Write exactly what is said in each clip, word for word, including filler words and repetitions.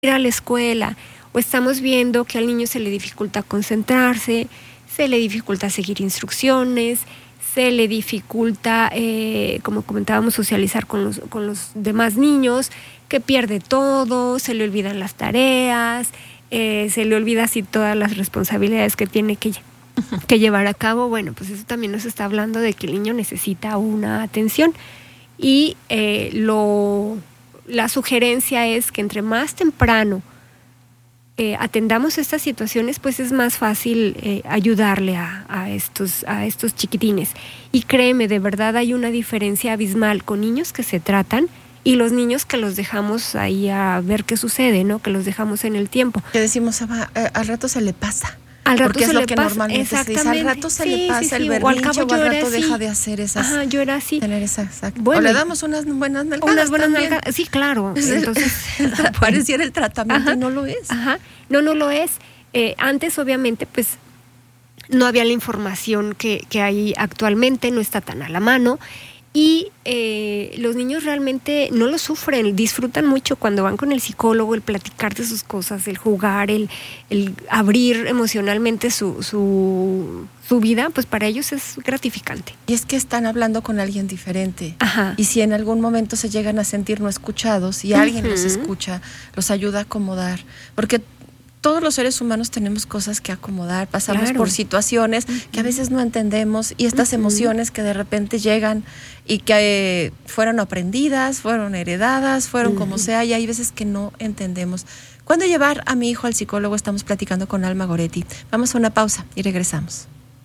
ir a la escuela, o estamos viendo que al niño se le dificulta concentrarse, se le dificulta seguir instrucciones, se le dificulta, eh, como comentábamos, socializar con los, con los demás niños, que pierde todo, se le olvidan las tareas, eh, se le olvida así todas las responsabilidades que tiene que, que llevar a cabo. Bueno, pues eso también nos está hablando de que el niño necesita una atención. Y eh, lo, la sugerencia es que entre más temprano eh, atendamos estas situaciones, pues es más fácil eh, ayudarle a, a, estos, a estos chiquitines. Y créeme, de verdad hay una diferencia abismal con niños que se tratan y los niños que los dejamos ahí a ver qué sucede, ¿no? Que los dejamos en el tiempo. Que decimos, ah, al rato se le pasa. Al rato Porque se es le lo que pasa, normalmente exactamente. se dice, al rato se sí, le pasa sí, sí, el berrinche, o al cabo o al yo era rato así. deja de hacer esas. Ajá, yo era así. Tener esa, exacto. Bueno, o le damos unas buenas nalgadas Unas buenas también. nalgadas, sí, claro. Entonces, pareciera el tratamiento ajá, y no lo es. Ajá, no, no lo es. Eh, antes, obviamente, pues, no había la información que, que hay actualmente, no está tan a la mano. Y eh, los niños realmente no lo sufren, disfrutan mucho cuando van con el psicólogo, el platicar de sus cosas, el jugar, el, el abrir emocionalmente su, su, su vida, pues para ellos es gratificante. Y es que están hablando con alguien diferente. Ajá. Y si en algún momento se llegan a sentir no escuchados y alguien uh-huh. los escucha, los ayuda a acomodar. Porque todos los seres humanos tenemos cosas que acomodar, pasamos claro. por situaciones uh-huh. que a veces no entendemos y estas uh-huh. emociones que de repente llegan y que eh, fueron aprendidas, fueron heredadas, fueron uh-huh. como sea, y hay veces que no entendemos. ¿Cuándo llevar a mi hijo al psicólogo? Estamos platicando con Alma Goretti. Vamos a una pausa y regresamos.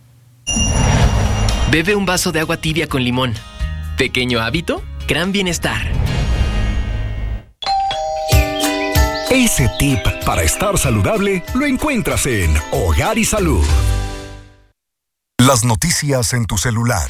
Bebe un vaso de agua tibia con limón. Pequeño hábito, gran bienestar. Ese tip para estar saludable lo encuentras en Hogar y Salud. Las noticias en tu celular.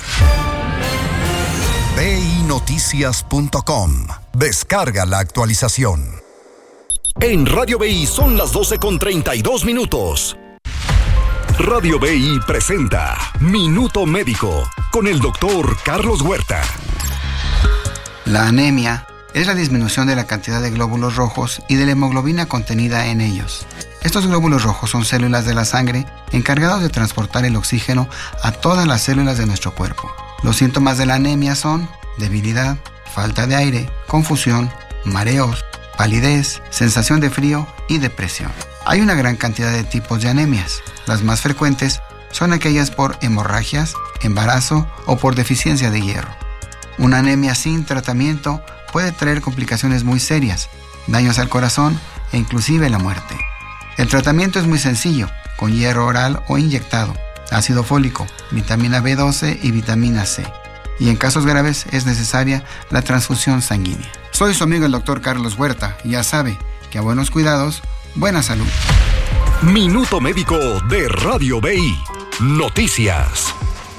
ve i noticias punto com. Descarga la actualización. En Radio B I son las doce con treinta y dos minutos. Radio B I presenta Minuto Médico con el doctor Carlos Huerta. La anemia es la disminución de la cantidad de glóbulos rojos y de la hemoglobina contenida en ellos. Estos glóbulos rojos son células de la sangre encargados de transportar el oxígeno a todas las células de nuestro cuerpo. Los síntomas de la anemia son debilidad, falta de aire, confusión, mareos, palidez, sensación de frío y depresión. Hay una gran cantidad de tipos de anemias. Las más frecuentes son aquellas por hemorragias, embarazo o por deficiencia de hierro. Una anemia sin tratamiento puede traer complicaciones muy serias, daños al corazón e inclusive la muerte. El tratamiento es muy sencillo, con hierro oral o inyectado, ácido fólico, vitamina B doce y vitamina C. Y en casos graves es necesaria la transfusión sanguínea. Soy su amigo el doctor Carlos Huerta y ya sabe que a buenos cuidados, buena salud. Minuto Médico de Radio B I. Noticias.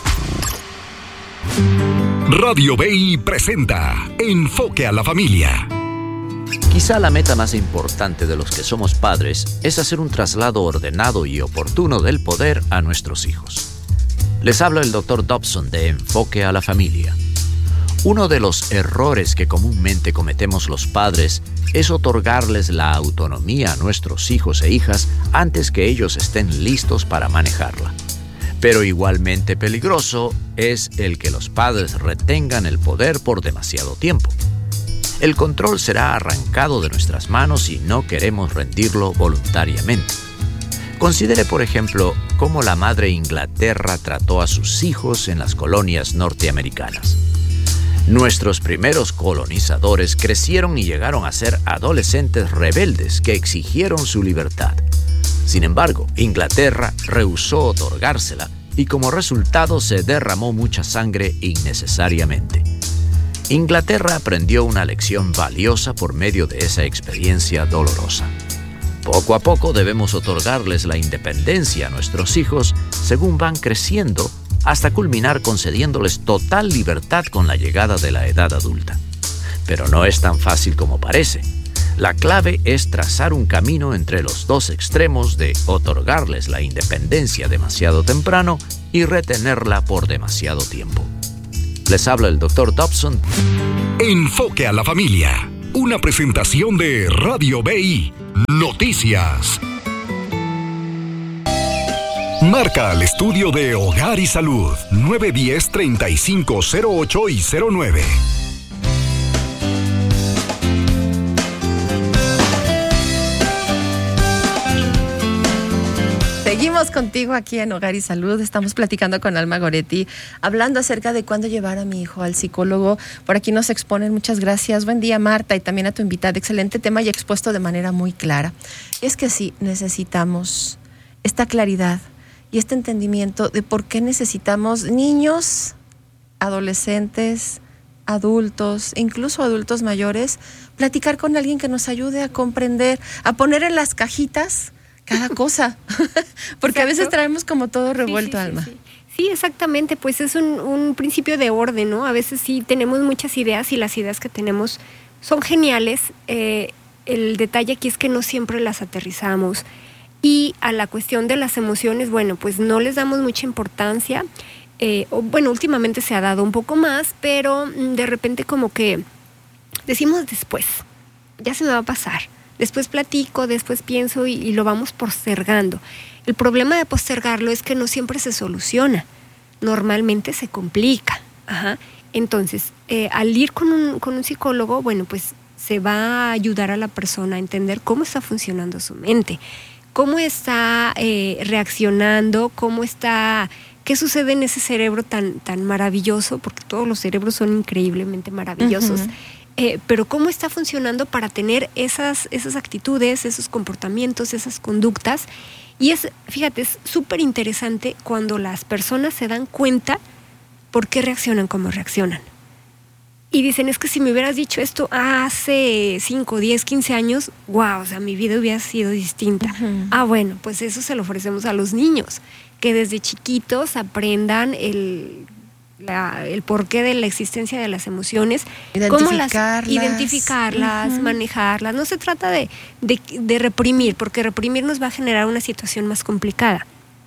Radio B I presenta Enfoque a la Familia. Quizá la meta más importante de los que somos padres es hacer un traslado ordenado y oportuno del poder a nuestros hijos. Les habla el doctor Dobson de Enfoque a la Familia. Uno de los errores que comúnmente cometemos los padres es otorgarles la autonomía a nuestros hijos e hijas antes que ellos estén listos para manejarla. Pero igualmente peligroso es el que los padres retengan el poder por demasiado tiempo. El control será arrancado de nuestras manos si no queremos rendirlo voluntariamente. Considere, por ejemplo, cómo la madre Inglaterra trató a sus hijos en las colonias norteamericanas. Nuestros primeros colonizadores crecieron y llegaron a ser adolescentes rebeldes que exigieron su libertad. Sin embargo, Inglaterra rehusó otorgársela y como resultado se derramó mucha sangre innecesariamente. Inglaterra aprendió una lección valiosa por medio de esa experiencia dolorosa. Poco a poco debemos otorgarles la independencia a nuestros hijos según van creciendo hasta culminar concediéndoles total libertad con la llegada de la edad adulta. Pero no es tan fácil como parece. La clave es trazar un camino entre los dos extremos de otorgarles la independencia demasiado temprano y retenerla por demasiado tiempo. Les habla el doctor Dobson. Enfoque a la Familia, una presentación de Radio B I, Noticias. Marca al estudio de Hogar y Salud nueve uno cero, treinta y cinco cero ocho y cero nueve. Seguimos contigo aquí en Hogar y Salud. Estamos platicando con Alma Goretti, hablando acerca de cuándo llevar a mi hijo al psicólogo. Por aquí nos exponen, muchas gracias. Buen día, Marta, y también a tu invitada. Excelente tema y expuesto de manera muy clara. Es que sí, necesitamos esta claridad y este entendimiento de por qué necesitamos niños, adolescentes, adultos, incluso adultos mayores, platicar con alguien que nos ayude a comprender, a poner en las cajitas cada cosa, porque Exacto. a veces traemos como todo revuelto, sí, sí, Alma. Sí, sí. sí, exactamente, pues es un, un principio de orden, ¿no? A veces sí tenemos muchas ideas y las ideas que tenemos son geniales. Eh, el detalle aquí es que no siempre las aterrizamos. Y a la cuestión de las emociones, bueno, pues no les damos mucha importancia. Eh, o, bueno, últimamente se ha dado un poco más, pero de repente como que decimos después, ya se me va a pasar. Después platico, después pienso y, y lo vamos postergando. El problema de postergarlo es que no siempre se soluciona. Normalmente se complica. Ajá. Entonces, eh, al ir con un, con un psicólogo, bueno, pues se va a ayudar a la persona a entender cómo está funcionando su mente, cómo está eh, reaccionando, cómo está, qué sucede en ese cerebro tan, tan maravilloso, porque todos los cerebros son increíblemente maravillosos. Uh-huh. Eh, pero cómo está funcionando para tener esas, esas actitudes, esos comportamientos, esas conductas. Y es, fíjate, es súper interesante cuando las personas se dan cuenta por qué reaccionan como reaccionan. Y dicen, es que si me hubieras dicho esto hace cinco, diez, quince años, wow, o sea, mi vida hubiera sido distinta. Uh-huh. Ah, bueno, pues eso se lo ofrecemos a los niños, que desde chiquitos aprendan el... La, el porqué de la existencia de las emociones, cómo las identificarlas, uh-huh. manejarlas. No se trata de, de, de reprimir, porque reprimir nos va a generar una situación más complicada.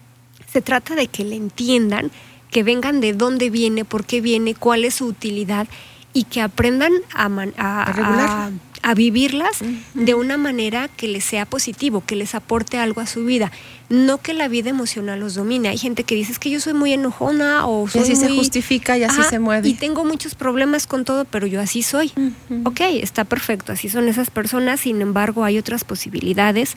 Se trata de que le entiendan, que vengan de dónde viene, por qué viene, cuál es su utilidad y que aprendan a, man, a, a, a, a vivirlas uh-huh. de una manera que les sea positivo, que les aporte algo a su vida. No que la vida emocional los domine. Hay gente que dice, es que yo soy muy enojona o soy y así muy... se justifica y así Ajá, se mueve. Y tengo muchos problemas con todo, pero yo así soy. Uh-huh. Ok, está perfecto, así son esas personas. Sin embargo, hay otras posibilidades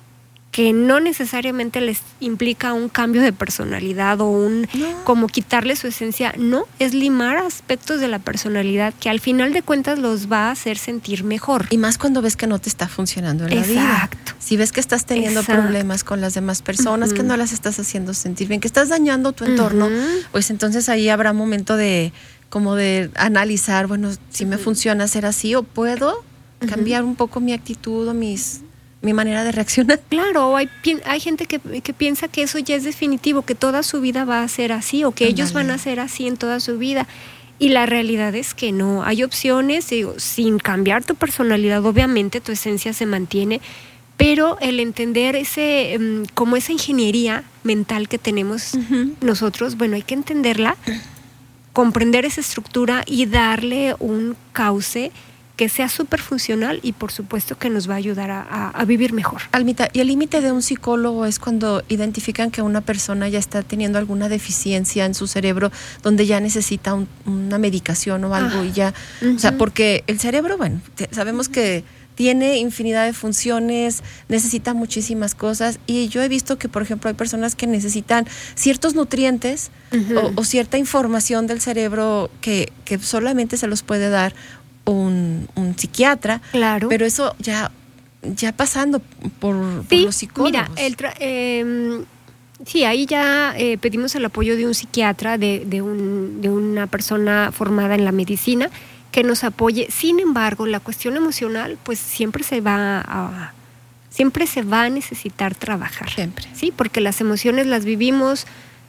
que no necesariamente les implica un cambio de personalidad o un no. como quitarle su esencia. No, es limar aspectos de la personalidad que al final de cuentas los va a hacer sentir mejor. Y más cuando ves que no te está funcionando en la vida. Exacto. Si ves que estás teniendo Exacto. problemas con las demás personas, uh-huh. que no las estás haciendo sentir bien, que estás dañando tu entorno, uh-huh. pues entonces ahí habrá momento de como de analizar, bueno, si uh-huh. me funciona ser así o puedo uh-huh. cambiar un poco mi actitud o mis... mi manera de reaccionar. Claro, hay, hay gente que, que piensa que eso ya es definitivo, que toda su vida va a ser así o que Andale. ellos van a ser así en toda su vida. Y la realidad es que no. Hay opciones, digo, sin cambiar tu personalidad, obviamente tu esencia se mantiene, pero el entender ese um, como esa ingeniería mental que tenemos uh-huh. nosotros, bueno, hay que entenderla, comprender esa estructura y darle un cauce que sea súper funcional y por supuesto que nos va a ayudar a, a, a vivir mejor. Almita, y el límite de un psicólogo es cuando identifican que una persona ya está teniendo alguna deficiencia en su cerebro donde ya necesita un, una medicación o algo ah, y ya, uh-huh. o sea, porque el cerebro, bueno, sabemos que tiene infinidad de funciones, necesita muchísimas cosas y yo he visto que, por ejemplo, hay personas que necesitan ciertos nutrientes uh-huh. o, o cierta información del cerebro que, que solamente se los puede dar Un, un psiquiatra, claro. pero eso ya, ya pasando por, sí, por los psicólogos. Mira, el tra- eh, sí, ahí ya eh, pedimos el apoyo de un psiquiatra, de, de, un, de una persona formada en la medicina que nos apoye. Sin embargo, la cuestión emocional, pues siempre se va a, siempre se va a necesitar trabajar. Siempre. Sí, porque las emociones las vivimos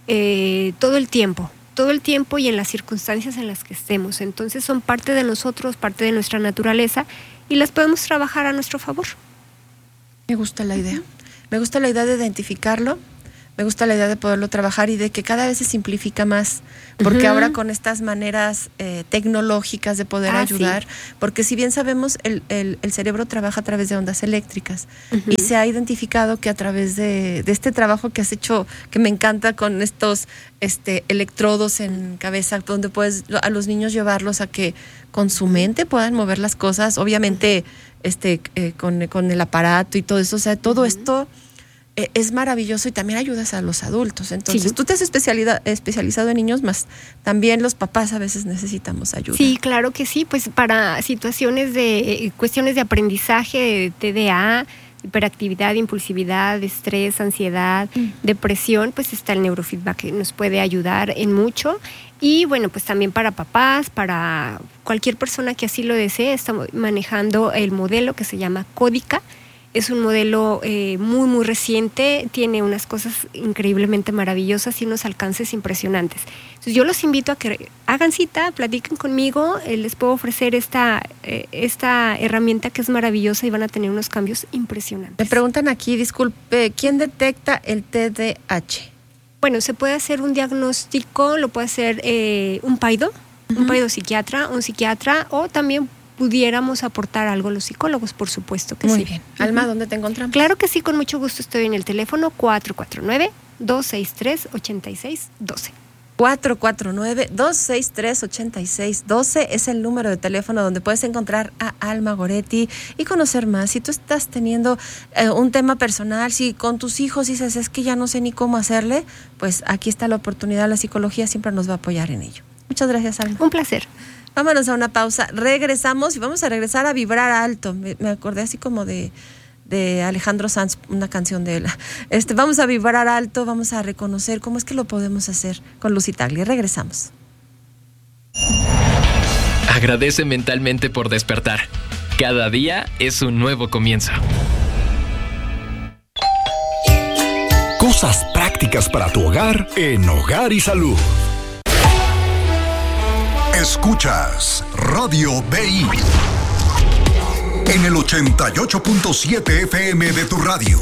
eh, todo el tiempo. todo el tiempo y en las circunstancias en las que estemos. Entonces son parte de nosotros, parte de nuestra naturaleza y las podemos trabajar a nuestro favor. Me gusta la idea. Me gusta la idea de identificarlo, me gusta la idea de poderlo trabajar y de que cada vez se simplifica más, porque uh-huh. ahora con estas maneras eh, tecnológicas de poder ah, ayudar, sí. porque si bien sabemos, el, el, el cerebro trabaja a través de ondas eléctricas uh-huh. y se ha identificado que a través de, de este trabajo que has hecho, que me encanta con estos este, electrodos en cabeza, donde puedes a los niños llevarlos a que con su mente puedan mover las cosas, obviamente este, eh, con, con el aparato y todo eso, o sea, todo uh-huh. esto es maravilloso y también ayudas a los adultos. Entonces, sí. tú te has especializado en niños, más también los papás a veces necesitamos ayuda. Sí, claro que sí, pues para situaciones de, cuestiones de aprendizaje, de T D A, hiperactividad, impulsividad, estrés, ansiedad, mm. depresión, pues está el neurofeedback que nos puede ayudar en mucho. Y bueno, pues también para papás, para cualquier persona que así lo desee, estamos manejando el modelo que se llama Códica. Es un modelo eh, muy, muy reciente, tiene unas cosas increíblemente maravillosas y unos alcances impresionantes. Entonces yo los invito a que hagan cita, platiquen conmigo, eh, les puedo ofrecer esta, eh, esta herramienta que es maravillosa y van a tener unos cambios impresionantes. Me preguntan aquí, disculpe, ¿quién detecta el T D A H? Bueno, se puede hacer un diagnóstico, lo puede hacer eh, un paido, uh-huh. un paido psiquiatra, un psiquiatra o también pudiéramos aportar algo los psicólogos, por supuesto que Muy sí. Muy bien. Alma, uh-huh. ¿dónde te encontramos? Claro que sí, con mucho gusto estoy en el teléfono cuatro cuatro nueve, dos seis tres, ocho seis uno dos. cuatro cuatro nueve, dos seis tres, ocho seis uno dos es el número de teléfono donde puedes encontrar a Alma Goretti y conocer más. Si tú estás teniendo eh, un tema personal, si con tus hijos dices, es que ya no sé ni cómo hacerle, pues aquí está la oportunidad, la psicología siempre nos va a apoyar en ello. Muchas gracias, Alma. Un placer. Vámonos a una pausa, regresamos y vamos a regresar a vibrar alto. Me, me acordé así como de, de Alejandro Sanz, una canción de él. Este, vamos a vibrar alto, vamos a reconocer cómo es que lo podemos hacer con Lucy Tagle. Regresamos. Agradece mentalmente por despertar. Cada día es un nuevo comienzo. Cosas prácticas para tu hogar en Hogar y Salud. Escuchas Radio B I en el ochenta y ocho punto siete F M de tu radio.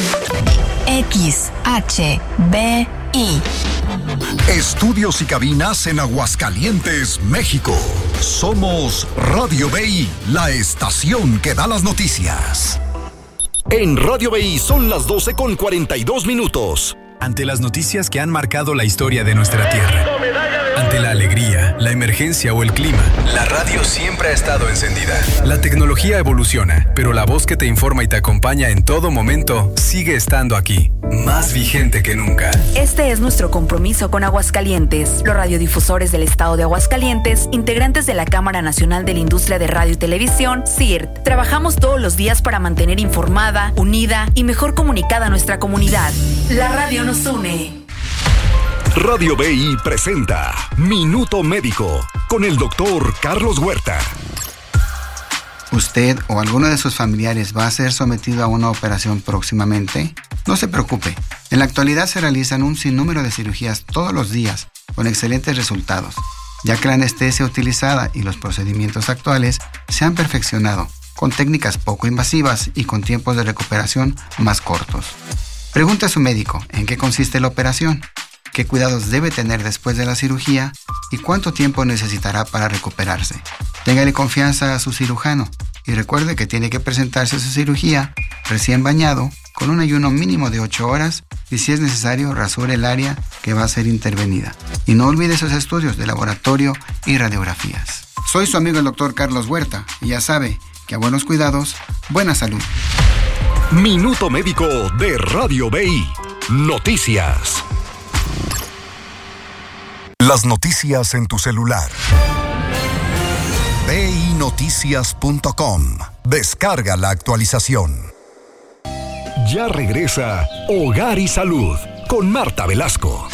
X H B I. Estudios y cabinas en Aguascalientes, México. Somos Radio B I, la estación que da las noticias. En Radio B I son las doce con cuarenta y dos minutos. Ante las noticias que han marcado la historia de nuestra tierra, ante la alegría, la emergencia o el clima, la radio siempre ha estado encendida. La tecnología evoluciona, pero la voz que te informa y te acompaña en todo momento sigue estando aquí, más vigente que nunca. Este es nuestro compromiso con Aguascalientes. Los radiodifusores del estado de Aguascalientes, integrantes de la Cámara Nacional de la Industria de Radio y Televisión, C I R T, trabajamos todos los días para mantener informada, unida y mejor comunicada a nuestra comunidad. La radio nos une. Radio B I presenta Minuto Médico con el doctor Carlos Huerta. ¿Usted o alguno de sus familiares va a ser sometido a una operación próximamente? No se preocupe. En la actualidad se realizan un sinnúmero de cirugías todos los días con excelentes resultados, ya que la anestesia utilizada y los procedimientos actuales se han perfeccionado con técnicas poco invasivas y con tiempos de recuperación más cortos. Pregunte a su médico en qué consiste la operación, qué cuidados debe tener después de la cirugía y cuánto tiempo necesitará para recuperarse. Téngale confianza a su cirujano y recuerde que tiene que presentarse a su cirugía recién bañado, con un ayuno mínimo de ocho horas y, si es necesario, rasure el área que va a ser intervenida. Y no olvide sus estudios de laboratorio y radiografías. Soy su amigo el doctor Carlos Huerta y ya sabe que a buenos cuidados, buena salud. Minuto Médico de Radio B I. Noticias. Las noticias en tu celular. B I noticias punto com. Descarga la actualización. Ya regresa Hogar y Salud con Marta Velasco.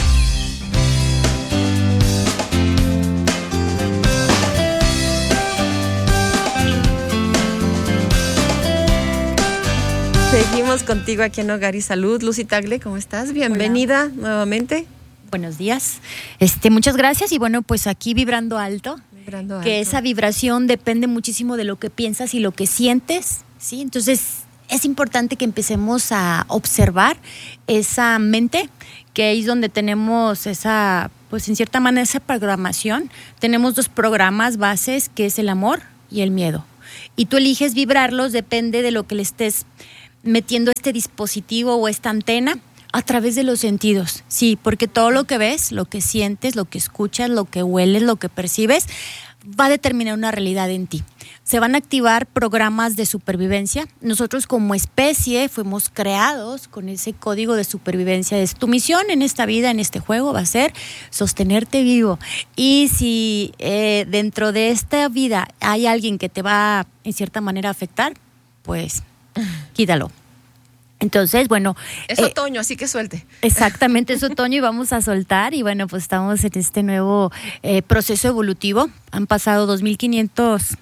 Seguimos contigo aquí en Hogar y Salud. Lucy Tagle, ¿cómo estás? Bienvenida. Hola. Nuevamente. Buenos días. Este, muchas gracias y bueno, pues aquí vibrando alto. Vibrando alto. Que esa vibración depende muchísimo de lo que piensas y lo que sientes, ¿sí? Entonces, es importante que empecemos a observar esa mente, que ahí es donde tenemos esa, pues en cierta manera, esa programación. Tenemos dos programas bases, que es el amor y el miedo. Y tú eliges vibrarlos, depende de lo que le estés metiendo a este dispositivo o esta antena a través de los sentidos. Sí, porque todo lo que ves, lo que sientes, lo que escuchas, lo que hueles, lo que percibes, va a determinar una realidad en ti. Se van a activar programas de supervivencia. Nosotros como especie fuimos creados con ese código de supervivencia. Es tu misión en esta vida, en este juego, va a ser sostenerte vivo. Y si eh, dentro de esta vida hay alguien que te va en cierta manera a afectar, pues quítalo. Entonces, bueno... Es eh, otoño, así que suelte. Exactamente, es otoño y vamos a soltar. Y bueno, pues estamos en este nuevo eh, proceso evolutivo. Han pasado dos mil quinientos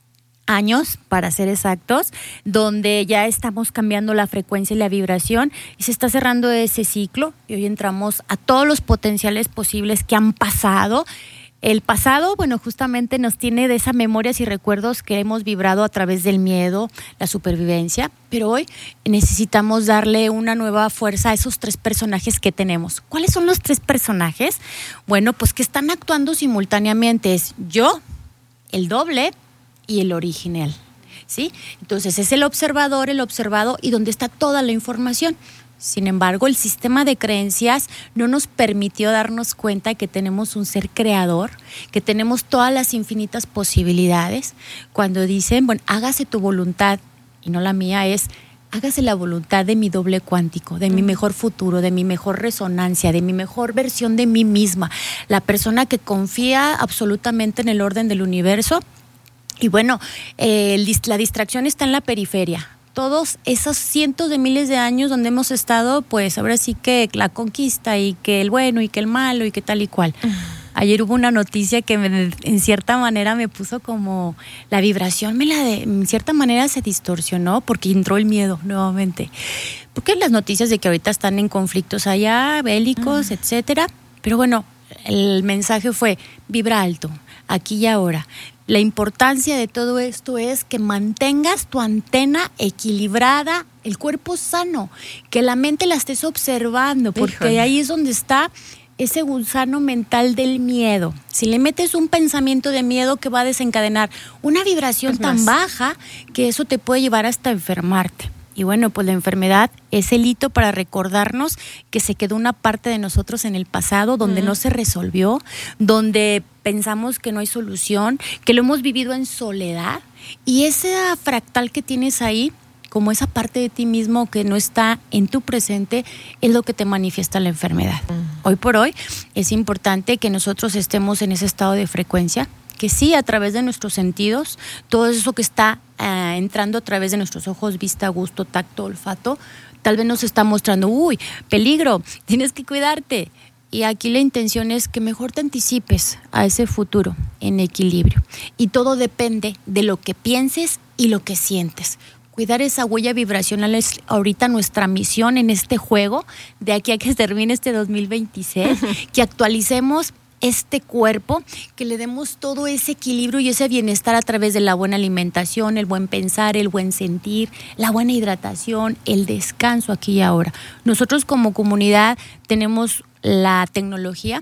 años, para ser exactos, donde ya estamos cambiando la frecuencia y la vibración y se está cerrando ese ciclo y hoy entramos a todos los potenciales posibles que han pasado. El pasado, bueno, justamente nos tiene de esas memorias y recuerdos que hemos vibrado a través del miedo, la supervivencia, pero hoy necesitamos darle una nueva fuerza a esos tres personajes que tenemos. ¿Cuáles son los tres personajes? Bueno, pues que están actuando simultáneamente. Es yo, el doble y el original, ¿sí? Entonces es el observador, el observado y donde está toda la información. Sin embargo, el sistema de creencias no nos permitió darnos cuenta que tenemos un ser creador, que tenemos todas las infinitas posibilidades. Cuando dicen, bueno, hágase tu voluntad, y no la mía, es hágase la voluntad de mi doble cuántico, de mi mejor futuro, de mi mejor resonancia, de mi mejor versión de mí misma. La persona que confía absolutamente en el orden del universo. Y bueno, eh, la distracción está en la periferia. Todos esos cientos de miles de años donde hemos estado, pues ahora sí que la conquista y que el bueno y que el malo y que tal y cual. Ayer hubo una noticia que me, en cierta manera me puso como la vibración, me la de, en cierta manera se distorsionó porque entró el miedo nuevamente. Porque las noticias de que ahorita están en conflictos allá, bélicos, uh-huh. etcétera. Pero bueno, el mensaje fue, vibra alto, aquí y ahora. La importancia de todo esto es que mantengas tu antena equilibrada, el cuerpo sano, que la mente la estés observando, porque Híjole. ahí es donde está ese gusano mental del miedo. Si le metes un pensamiento de miedo que va a desencadenar una vibración es tan baja que eso te puede llevar hasta enfermarte. Y bueno, pues la enfermedad es el hito para recordarnos que se quedó una parte de nosotros en el pasado donde mm. no se resolvió, donde pensamos que no hay solución, que lo hemos vivido en soledad. Y ese fractal que tienes ahí, como esa parte de ti mismo que no está en tu presente, es lo que te manifiesta la enfermedad. Mm. Hoy por hoy es importante que nosotros estemos en ese estado de frecuencia, que sí, a través de nuestros sentidos, todo eso que está uh, entrando a través de nuestros ojos, vista, gusto, tacto, olfato, tal vez nos está mostrando, uy, peligro, tienes que cuidarte. Y aquí la intención es que mejor te anticipes a ese futuro en equilibrio. Y todo depende de lo que pienses y lo que sientes. Cuidar esa huella vibracional es ahorita nuestra misión en este juego, de aquí a que termine este dos mil veintiséis, que actualicemos este cuerpo, que le demos todo ese equilibrio y ese bienestar a través de la buena alimentación, el buen pensar, el buen sentir, la buena hidratación, el descanso aquí y ahora. Nosotros como comunidad tenemos la tecnología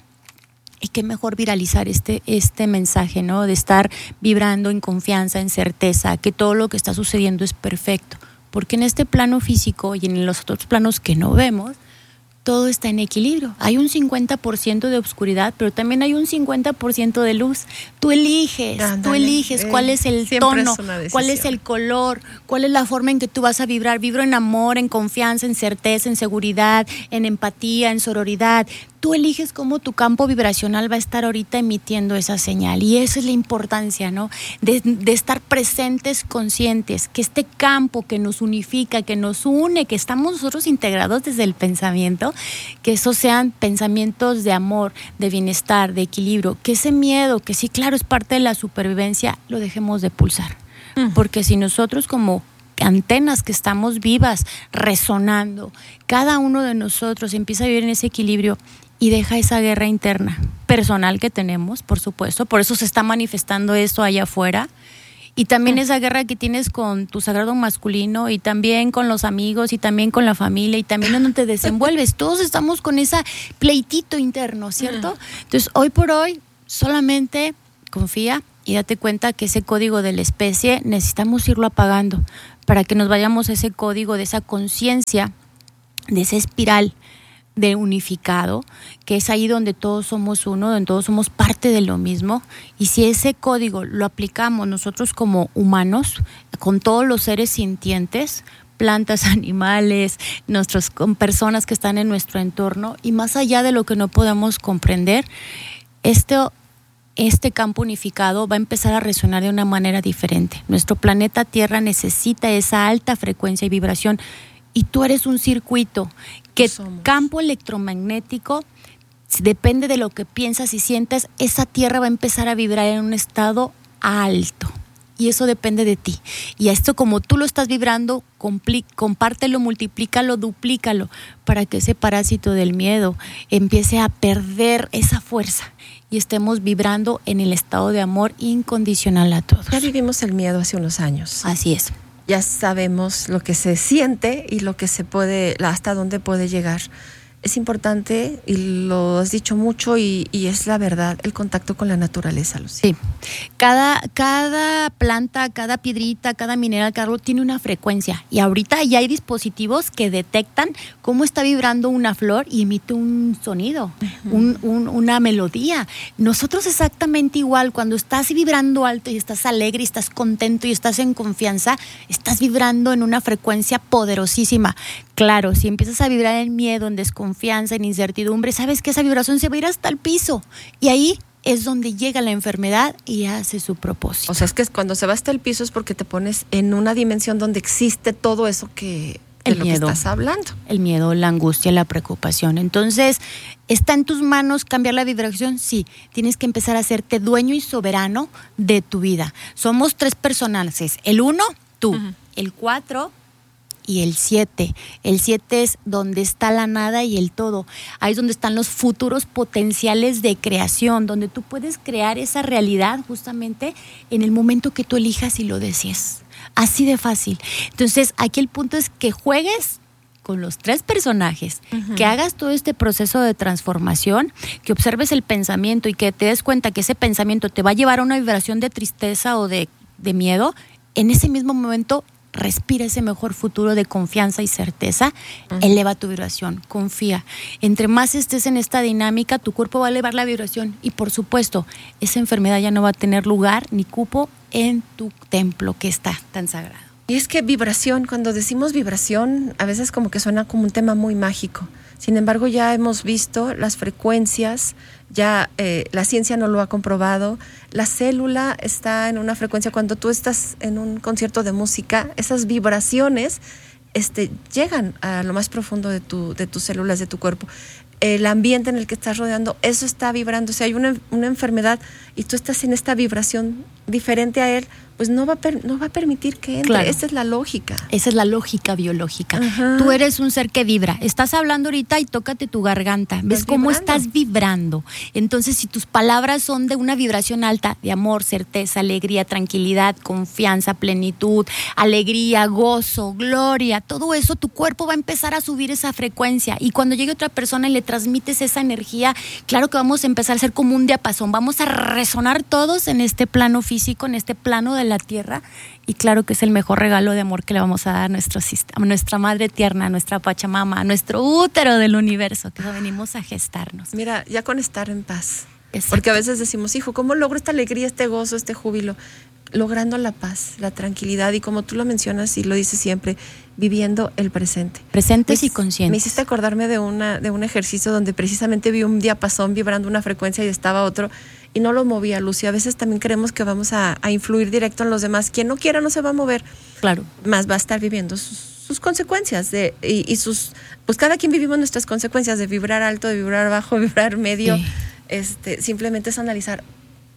y qué mejor viralizar este, este mensaje, ¿no? De estar vibrando en confianza, en certeza, que todo lo que está sucediendo es perfecto. Porque en este plano físico y en los otros planos que no vemos, todo está en equilibrio. Hay un cincuenta por ciento de oscuridad, pero también hay un cincuenta por ciento de luz. Tú eliges, Ándale, tú eliges eh, cuál es el tono, es cuál es el color, cuál es la forma en que tú vas a vibrar. Vibro en amor, en confianza, en certeza, en seguridad, en empatía, en sororidad. Tú eliges cómo tu campo vibracional va a estar ahorita emitiendo esa señal. Y esa es la importancia, ¿no? De, de estar presentes, conscientes, que este campo que nos unifica, que nos une, que estamos nosotros integrados desde el pensamiento, que esos sean pensamientos de amor, de bienestar, de equilibrio, que ese miedo, que sí, claro, es parte de la supervivencia, lo dejemos de pulsar. Mm. Porque si nosotros como antenas que estamos vivas, resonando, cada uno de nosotros empieza a vivir en ese equilibrio y deja esa guerra interna, personal que tenemos, por supuesto, por eso se está manifestando esto allá afuera, Y también esa guerra que tienes con tu sagrado masculino y también con los amigos y también con la familia y también en donde te desenvuelves. Todos estamos con ese pleitito interno, ¿cierto? Entonces, hoy por hoy, solamente confía y date cuenta que ese código de la especie necesitamos irlo apagando para que nos vayamos a ese código de esa conciencia, de esa espiral de unificado, que es ahí donde todos somos uno, donde todos somos parte de lo mismo. Y si ese código lo aplicamos nosotros como humanos, con todos los seres sintientes, plantas, animales, nuestros, con personas que están en nuestro entorno, y más allá de lo que no podamos comprender, esto, este campo unificado va a empezar a resonar de una manera diferente. Nuestro planeta Tierra necesita esa alta frecuencia y vibración, y tú eres un circuito que somos. Campo electromagnético, depende de lo que piensas y sientes, esa Tierra va a empezar a vibrar en un estado alto. Y eso depende de ti. Y esto, como tú lo estás vibrando, compli- compártelo, multiplícalo, duplícalo, para que ese parásito del miedo empiece a perder esa fuerza y estemos vibrando en el estado de amor incondicional a todos. Ya vivimos el miedo hace unos años. Así es. Ya sabemos lo que se siente y lo que se puede, hasta dónde puede llegar. Es importante, y lo has dicho mucho, y, y es la verdad, el contacto con la naturaleza, Lucía. Sí. Cada, cada planta, cada piedrita, cada mineral, cada algo tiene una frecuencia. Y ahorita ya hay dispositivos que detectan cómo está vibrando una flor y emite un sonido, uh-huh. un, un, una melodía. Nosotros exactamente igual, cuando estás vibrando alto y estás alegre y estás contento y estás en confianza, estás vibrando en una frecuencia poderosísima. Claro, si empiezas a vibrar en miedo, en desconfianza, en incertidumbre, sabes que esa vibración se va a ir hasta el piso. Y ahí es donde llega la enfermedad y hace su propósito. O sea, es que cuando se va hasta el piso es porque te pones en una dimensión donde existe todo eso que, de el lo miedo, que estás hablando. El miedo, la angustia, la preocupación. Entonces, ¿está en tus manos cambiar la vibración? Sí. Tienes que empezar a hacerte dueño y soberano de tu vida. Somos tres personajes. El uno, tú. Uh-huh. El cuatro... y el siete. El siete es donde está la nada y el todo. Ahí es donde están los futuros potenciales de creación, donde tú puedes crear esa realidad justamente en el momento que tú elijas y lo desees. Así de fácil. Entonces, aquí el punto es que juegues con los tres personajes, uh-huh. que hagas todo este proceso de transformación, que observes el pensamiento y que te des cuenta que ese pensamiento te va a llevar a una vibración de tristeza o de, de miedo. En ese mismo momento, respira ese mejor futuro de confianza y certeza, uh-huh. eleva tu vibración, confía. Entre más estés en esta dinámica, tu cuerpo va a elevar la vibración y, por supuesto, esa enfermedad ya no va a tener lugar ni cupo en tu templo que está tan sagrado. Y es que vibración, cuando decimos vibración, a veces como que suena como un tema muy mágico. Sin embargo, ya hemos visto las frecuencias, ya eh, la ciencia no lo ha comprobado. La célula está en una frecuencia, cuando tú estás en un concierto de música, esas vibraciones este, llegan a lo más profundo de, tu, de tus células, de tu cuerpo. El ambiente en el que estás rodeando, eso está vibrando. Si hay una, una enfermedad y tú estás en esta vibración diferente a él, pues no va a, per, no va a permitir que entre. Claro. Esa es la lógica. Esa es la lógica biológica. Ajá. Tú eres un ser que vibra. Estás hablando ahorita y tócate tu garganta. ¿Ves cómo vibrando? Estás vibrando? Entonces, si tus palabras son de una vibración alta, de amor, certeza, alegría, tranquilidad, confianza, plenitud, alegría, gozo, gloria, todo eso, tu cuerpo va a empezar a subir esa frecuencia. Y cuando llegue otra persona y le transmites esa energía, claro que vamos a empezar a ser como un diapasón. Vamos a resonar todos en este plano físico, en este plano de la tierra, y claro que es el mejor regalo de amor que le vamos a dar a, nuestro, a nuestra madre tierna, a nuestra Pachamama, a nuestro útero del universo, que venimos a gestarnos. Mira, ya con estar en paz. Exacto. Porque a veces decimos, hijo, ¿cómo logro esta alegría, este gozo, este júbilo? Logrando la paz, la tranquilidad, y como tú lo mencionas y lo dices siempre, viviendo el presente. Presentes me, y conscientes. Me hiciste acordarme de, una, de un ejercicio donde precisamente vi un diapasón vibrando una frecuencia y estaba otro, y no lo movía, Lucy. A veces también creemos que vamos a, a influir directo en los demás. Quien no quiera no se va a mover. Claro. Más va a estar viviendo sus, sus consecuencias de, y, y sus, pues cada quien vivimos nuestras consecuencias de vibrar alto, de vibrar bajo, de vibrar medio. Sí. Este, simplemente es analizar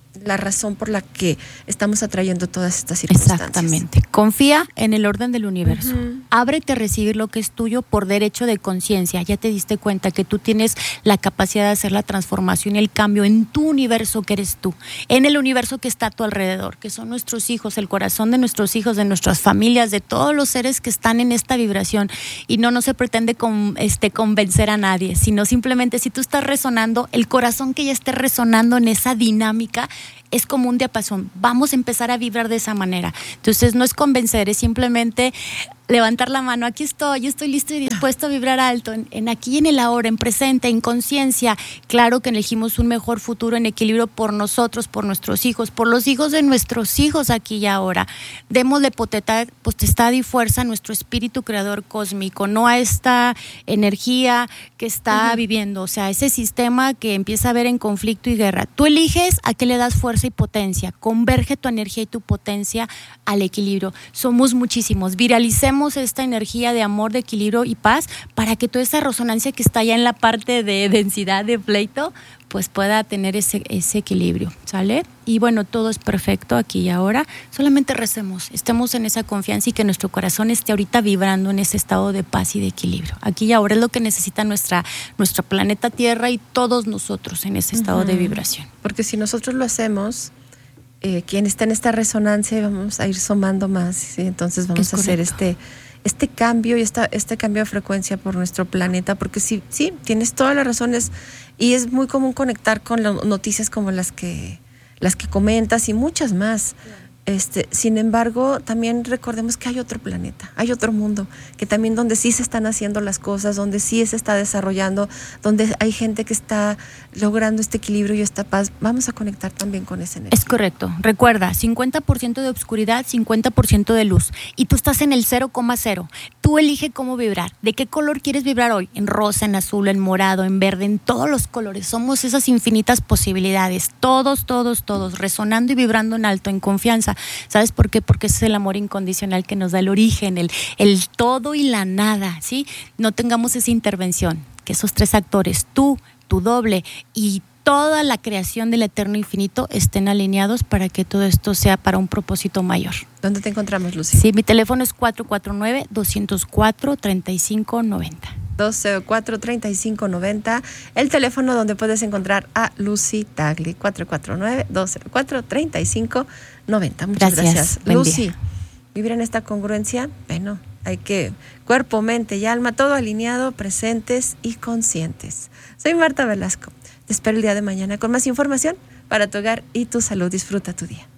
la razón por la que estamos atrayendo todas estas circunstancias. Exactamente. Confía en el orden del universo. Uh-huh. Ábrete a recibir lo que es tuyo por derecho de conciencia. Ya te diste cuenta que tú tienes la capacidad de hacer la transformación y el cambio en tu universo que eres tú, en el universo que está a tu alrededor, que son nuestros hijos, el corazón de nuestros hijos, de nuestras familias, de todos los seres que están en esta vibración. Y no, no se pretende con, este, convencer a nadie, sino simplemente si tú estás resonando, el corazón que ya esté resonando en esa dinámica, es como un diapasón. Vamos a empezar a vibrar de esa manera. Entonces no es convencer, es simplemente levantar la mano. Aquí estoy, yo estoy listo y dispuesto a vibrar alto, en, en aquí, en el ahora, en presente, en conciencia. Claro que elegimos un mejor futuro en equilibrio por nosotros, por nuestros hijos, por los hijos de nuestros hijos aquí y ahora. Démosle potestad, potestad y fuerza a nuestro espíritu creador cósmico, no a esta energía que está uh-huh. viviendo, o sea, ese sistema que empieza a ver en conflicto y guerra. Tú eliges a qué le das fuerza y potencia. Converge tu energía y tu potencia al equilibrio. Somos muchísimos. Viralicemos esta energía de amor, de equilibrio y paz para que toda esa resonancia que está ya en la parte de densidad de pleito pues pueda tener ese, ese equilibrio, ¿sale? Y bueno, todo es perfecto aquí y ahora. Solamente recemos, estemos en esa confianza y que nuestro corazón esté ahorita vibrando en ese estado de paz y de equilibrio. Aquí y ahora es lo que necesita nuestra, nuestro planeta Tierra y todos nosotros en ese estado uh-huh. de vibración. Porque si nosotros lo hacemos, eh, quien está en esta resonancia, vamos a ir sumando más, ¿sí? Entonces vamos es a correcto. hacer este... este cambio y esta, este cambio de frecuencia por nuestro planeta, porque sí, sí, tienes todas las razones y es muy común conectar con las noticias como las que, las que comentas y muchas más. Este, sin embargo, también recordemos que hay otro planeta, hay otro mundo, que también donde sí se están haciendo las cosas, donde sí se está desarrollando, donde hay gente que está logrando este equilibrio y esta paz. Vamos a conectar también con esa energía. Es correcto. Recuerda, cincuenta por ciento de oscuridad, cincuenta por ciento de luz. Y tú estás en el cero coma cero. Tú elige cómo vibrar. ¿De qué color quieres vibrar hoy? En rosa, en azul, en morado, en verde, en todos los colores. Somos esas infinitas posibilidades. Todos, todos, todos, resonando y vibrando en alto, en confianza. ¿Sabes por qué? Porque ese es el amor incondicional que nos da el origen, el, el todo y la nada, ¿sí? No tengamos esa intervención, que esos tres actores, tú, tu doble y toda la creación del eterno infinito estén alineados para que todo esto sea para un propósito mayor. ¿Dónde te encontramos, Lucy? Sí, mi teléfono es cuatro cuatro nueve, dos cero cuatro, tres cinco nueve cero. dos cero cuatro, tres cinco nueve cero, el teléfono donde puedes encontrar a Lucy Tagle, cuatro cuatro nueve, dos cero cuatro, tres cinco nueve cero. Muchas gracias, gracias. Lucy. Día. Vivir en esta congruencia, bueno, hay que cuerpo, mente y alma, todo alineado, presentes y conscientes. Soy Marta Velasco. Te espero el día de mañana con más información para tu hogar y tu salud. Disfruta tu día.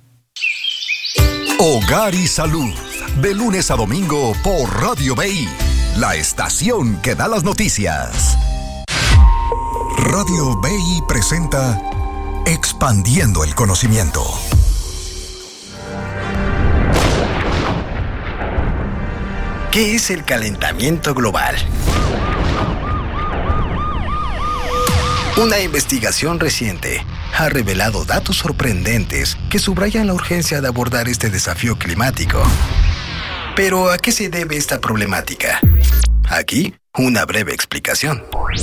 Hogar y Salud, de lunes a domingo por Radio B I. La estación que da las noticias. Radio B I presenta Expandiendo el Conocimiento. ¿Qué es el calentamiento global? Una investigación reciente ha revelado datos sorprendentes que subrayan la urgencia de abordar este desafío climático. Pero, ¿a qué se debe esta problemática? Aquí, una breve explicación.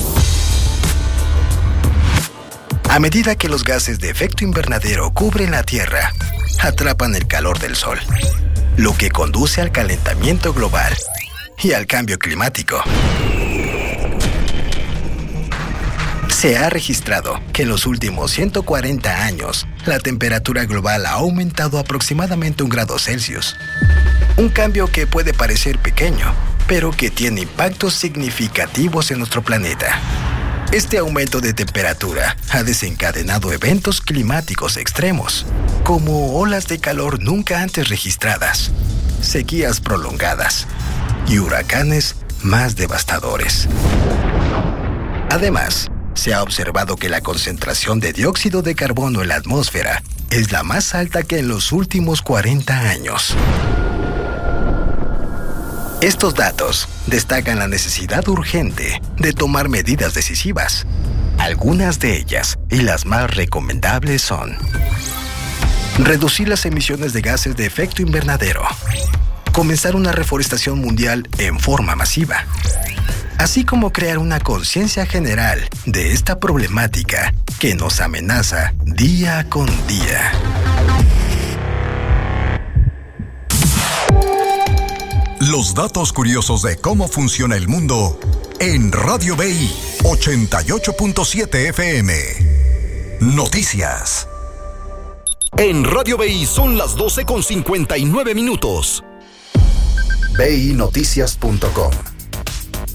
A medida que los gases de efecto invernadero cubren la Tierra, atrapan el calor del Sol, lo que conduce al calentamiento global y al cambio climático. Se ha registrado que en los últimos ciento cuarenta años, la temperatura global ha aumentado aproximadamente un grado Celsius. Un cambio que puede parecer pequeño, pero que tiene impactos significativos en nuestro planeta. Este aumento de temperatura ha desencadenado eventos climáticos extremos, como olas de calor nunca antes registradas, sequías prolongadas y huracanes más devastadores. Además, se ha observado que la concentración de dióxido de carbono en la atmósfera es la más alta que en los últimos cuarenta años. Estos datos destacan la necesidad urgente de tomar medidas decisivas. Algunas de ellas, y las más recomendables, son: reducir las emisiones de gases de efecto invernadero, comenzar una reforestación mundial en forma masiva, así como crear una conciencia general de esta problemática que nos amenaza día con día. Los datos curiosos de cómo funciona el mundo en Radio B I ochenta y ocho punto siete F M. Noticias. En Radio B I son las doce con cincuenta y nueve minutos. B I noticias punto com